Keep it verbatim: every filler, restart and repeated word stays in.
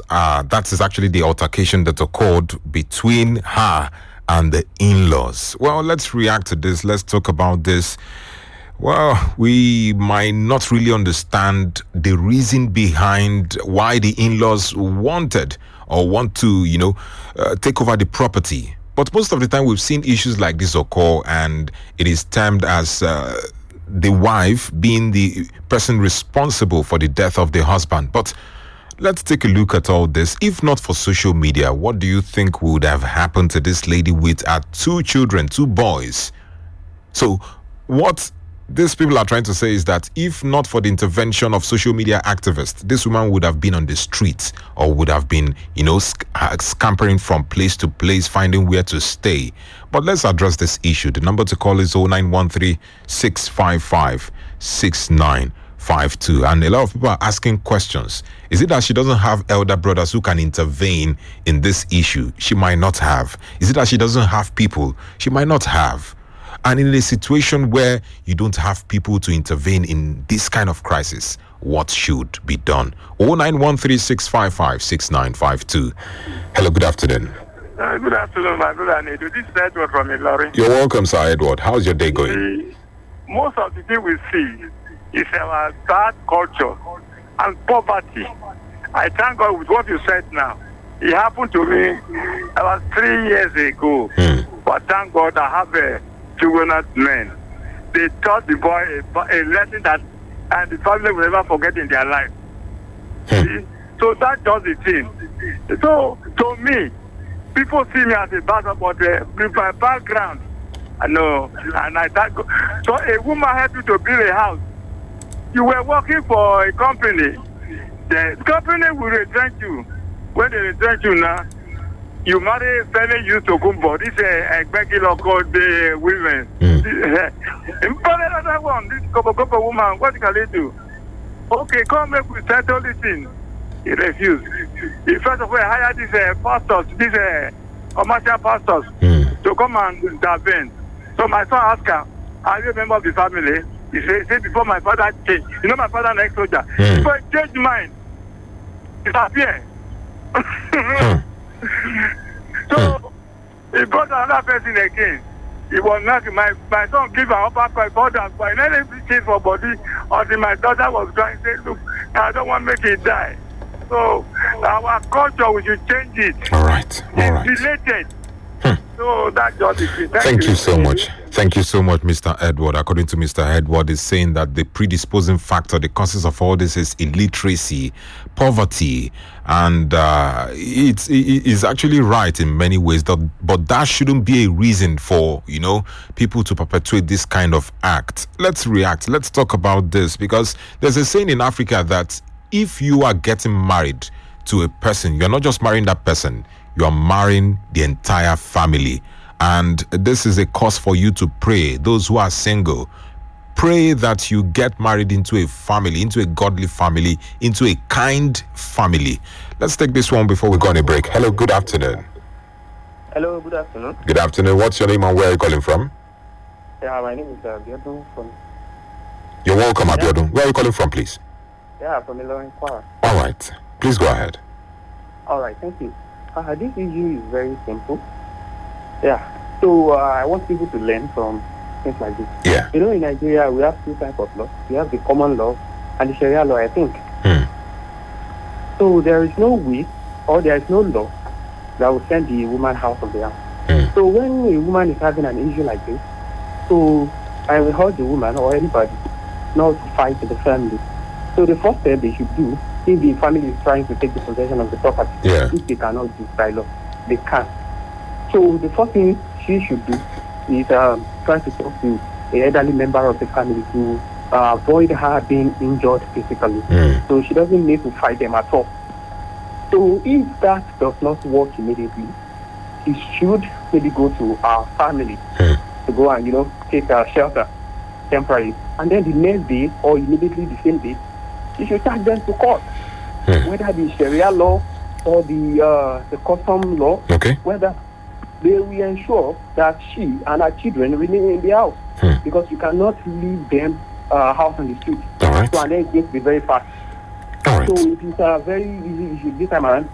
uh, that is actually the altercation that occurred between her and the in-laws. Well, let's react to this. Let's talk about this. Well, we might not really understand the reason behind why the in-laws wanted or want to, you know, uh, take over the property. But most of the time we've seen issues like this occur, and it is termed as uh, the wife being the person responsible for the death of the husband. But let's take a look at all this. If not for social media, what do you think would have happened to this lady with her two children, two boys? So what these people are trying to say is that if not for the intervention of social media activists, this woman would have been on the streets or would have been, you know, sc- scampering from place to place, finding where to stay. But let's address this issue. The number to call is zero nine one three, six five five, six nine five two. And a lot of people are asking questions. Is it that she doesn't have elder brothers who can intervene in this issue? She might not have. Is it that she doesn't have people? She might not have. And in a situation where you don't have people to intervene in this kind of crisis, what should be done? zero nine one three, six five five, six nine five two. Hello, good afternoon. Uh, good afternoon, my brother Nedu. This is Edward from Ilorin. You're welcome, Sir Edward. How's your day going? The, most of the thing we see is our bad culture and poverty. I thank God with what you said now. It happened to me about three years ago. Hmm. But thank God I have a juvenile men. They taught the boy a, a lesson that and the family will never forget in their life. Hmm. So that does the thing. So to me, people see me as a bastard, but uh, with my background, I know, and I thank God. So a woman helped you to build a house. You were working for a company. The company will retrench you. When they retrench you now, you marry a fairly used to Kumbo. This is a Becky called the women. In another one, this couple couple woman, what can they do? Okay, come make we settle this thing. He refused. He first of all hired these uh, pastors, these uh, commercial pastors, Mm. to come and intervene. So my son asked her, are you a member of the family? He said, he said before my father changed. You know my father an ex-soldier. Mm. Before he changed mind, disappeared. Hmm. So he brought another person again. He was not my my son give an upper call for that, but I never change for body until my daughter was trying to say, look, I don't want to make it die. So our culture, we should change it. All right. All right. It's related. Hmm. So that's just it. Thank, Thank you so much. Thank you so much, Mister Edward. According to Mister Edward, is saying that the predisposing factor, the causes of all this is illiteracy, poverty, and uh, it's it is actually right in many ways. That, but that shouldn't be a reason for, you know, people to perpetuate this kind of act. Let's react. Let's talk about this, because there's a saying in Africa that if you are getting married to a person, you're not just marrying that person, you are marrying the entire family. And this is a cause for you to pray. Those who are single, pray that you get married into a family, into a godly family, into a kind family. Let's take this one before we go on a break. Hello, good afternoon. Hello, good afternoon. Good afternoon. What's your name and where are you calling from? Yeah, my name is uh, Abiodun from. You're welcome, Abiodun. Where are you calling from, please? Yeah, from Ilorin Kwara. All right. Please go ahead. All right, thank you. Uh, this issue is very simple. Yeah, so uh, I want people to learn from things like this. Yeah. You know, in Nigeria, we have two types of law. We have the common law and the Sharia law, I think. Hmm. So there is no way or there is no law that will send the woman out of the house. Hmm. So when a woman is having an issue like this, so I will urge the woman or anybody not to fight the family. So the first step they should do, if the family is trying to take the possession of the property, Yeah. if they cannot do by law, they can. So the first thing she should do is um, try to talk to an elderly member of the family to uh, avoid her being injured physically. Mm. So she doesn't need to fight them at all. So if that does not work immediately, she should maybe go to our family Mm. to go and, you know, take a shelter temporarily. And then the next day or immediately the same day, she should charge them to court. Mm. Whether the Sharia law or the uh, the custom law, Okay. whether they will ensure that she and her children remain in the house, Hmm. because you cannot leave them uh, house on the street. All right. So and then it's going to be very fast. All right. So it is a very easy issue this time around.